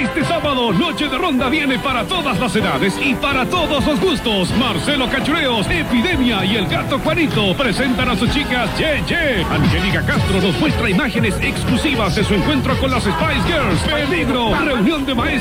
Este sábado, Noche de Ronda viene para todas las edades y para todos los gustos. Marcelo Cachureos, Epidemia y el Gato Juanito presentan a sus chicas Ye. Angélica Castro nos muestra imágenes exclusivas de su encuentro con las Spice Girls. Peligro, reunión de maestros